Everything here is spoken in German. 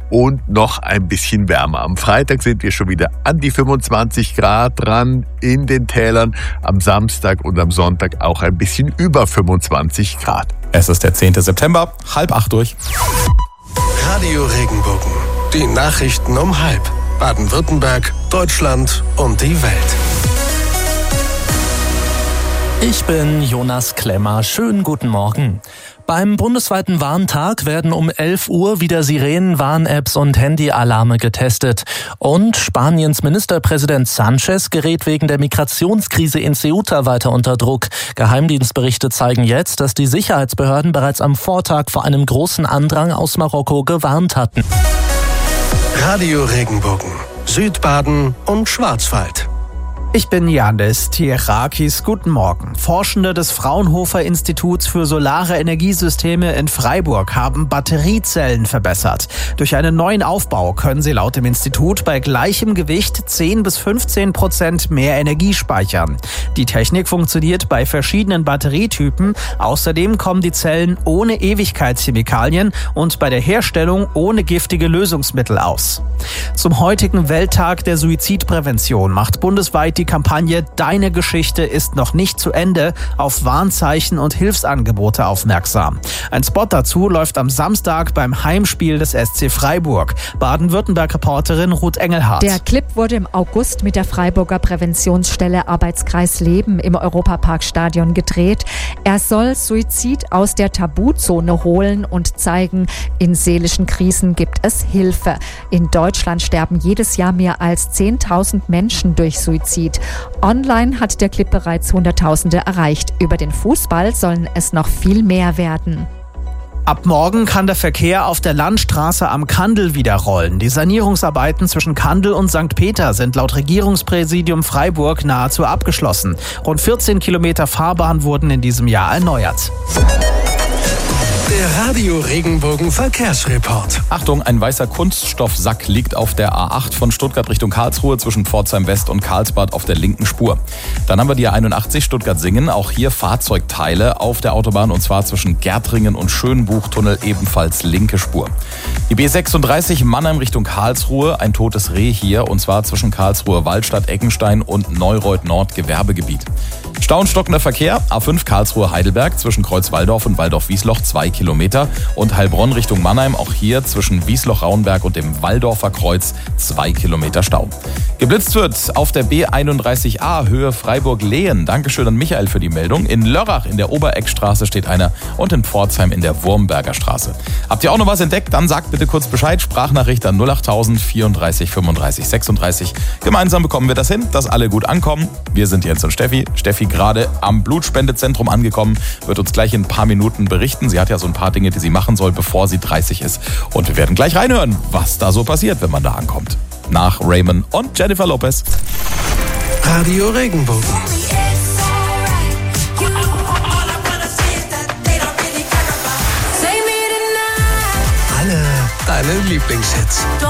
und noch ein bisschen wärmer. Am Freitag sind wir schon wieder an die 25 Grad dran in den Tälern. Am Samstag und am Sonntag auch ein bisschen über 25 Grad. Es ist der 10. September, 7:30 durch. Radio Regenbogen. Die Nachrichten um 12:30. Baden-Württemberg, Deutschland und die Welt. Ich bin Jonas Klemmer. Schönen guten Morgen. Beim bundesweiten Warntag werden um 11 Uhr wieder Sirenen, Warn-Apps und Handyalarme getestet. Und Spaniens Ministerpräsident Sánchez gerät wegen der Migrationskrise in Ceuta weiter unter Druck. Geheimdienstberichte zeigen jetzt, dass die Sicherheitsbehörden bereits am Vortag vor einem großen Andrang aus Marokko gewarnt hatten. Radio Regenbogen, Südbaden und Schwarzwald. Ich bin Yannis Tierakis. Guten Morgen. Forschende des Fraunhofer Instituts für Solare Energiesysteme in Freiburg haben Batteriezellen verbessert. Durch einen neuen Aufbau können sie laut dem Institut bei gleichem Gewicht 10-15% mehr Energie speichern. Die Technik funktioniert bei verschiedenen Batterietypen. Außerdem kommen die Zellen ohne Ewigkeitschemikalien und bei der Herstellung ohne giftige Lösungsmittel aus. Zum heutigen Welttag der Suizidprävention macht bundesweit die Kampagne Deine Geschichte ist noch nicht zu Ende auf Warnzeichen und Hilfsangebote aufmerksam. Ein Spot dazu läuft am Samstag beim Heimspiel des SC Freiburg. Baden-Württemberg-Reporterin Ruth Engelhardt. Der Clip wurde im August mit der Freiburger Präventionsstelle Arbeitskreis Leben im Europaparkstadion gedreht. Er soll Suizid aus der Tabuzone holen und zeigen, in seelischen Krisen gibt es Hilfe. In Deutschland sterben jedes Jahr mehr als 10.000 Menschen durch Suizid. Online hat der Clip bereits Hunderttausende erreicht. Über den Fußball sollen es noch viel mehr werden. Ab morgen kann der Verkehr auf der Landstraße am Kandel wieder rollen. Die Sanierungsarbeiten zwischen Kandel und St. Peter sind laut Regierungspräsidium Freiburg nahezu abgeschlossen. Rund 14 Kilometer Fahrbahn wurden in diesem Jahr erneuert. Der Radio Regenbogen Verkehrsreport. Achtung, ein weißer Kunststoffsack liegt auf der A8 von Stuttgart Richtung Karlsruhe zwischen Pforzheim West und Karlsbad auf der linken Spur. Dann haben wir die A81 Stuttgart-Singen, auch hier Fahrzeugteile auf der Autobahn und zwar zwischen Gärtringen und Schönbuchtunnel ebenfalls linke Spur. Die B36 Mannheim Richtung Karlsruhe, ein totes Reh hier und zwar zwischen Karlsruhe Waldstadt, Eckenstein und Neureuth Nord Gewerbegebiet. Stau und stockender Verkehr, A5 Karlsruhe-Heidelberg zwischen Kreuz-Walldorf und Walldorf-Wiesloch 2 Kilometer und Heilbronn Richtung Mannheim, auch hier zwischen Wiesloch-Rauenberg und dem Walldorfer Kreuz 2 Kilometer Stau. Geblitzt wird auf der B31A Höhe Freiburg-Lehen. Dankeschön an Michael für die Meldung. In Lörrach in der Obereckstraße steht einer und in Pforzheim in der Wurmberger Straße. Habt ihr auch noch was entdeckt? Dann sagt bitte kurz Bescheid. Sprachnachricht an 08000 34 35 36. Gemeinsam bekommen wir das hin, dass alle gut ankommen. Wir sind Jens und Steffi. Steffi gerade am Blutspendezentrum angekommen, wird uns gleich in ein paar Minuten berichten. Sie hat ja so ein paar Dinge, die sie machen soll, bevor sie 30 ist. Und wir werden gleich reinhören, was da so passiert, wenn man da ankommt. Nach Raymond und Jennifer Lopez. Radio Regenbogen. Alle deine Lieblingshits.